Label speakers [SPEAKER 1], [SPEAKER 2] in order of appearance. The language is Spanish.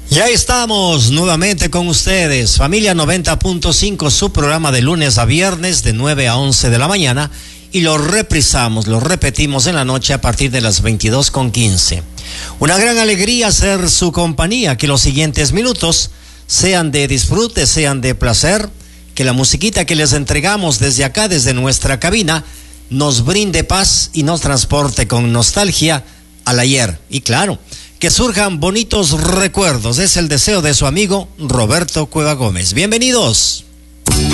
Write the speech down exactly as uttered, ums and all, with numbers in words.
[SPEAKER 1] Ya estamos nuevamente con ustedes, Familia noventa punto cinco, su programa de lunes a viernes de nueve a once de la mañana, y lo reprisamos, lo repetimos en la noche a partir de las veintidós con quince. Una gran alegría ser su compañía, que los siguientes minutos sean de disfrute, sean de placer, que la musiquita que les entregamos desde acá, desde nuestra cabina, nos brinde paz y nos transporte con nostalgia al ayer. Y claro, que surjan bonitos recuerdos. Es el deseo de su amigo Roberto Cueva Gómez. Bienvenidos.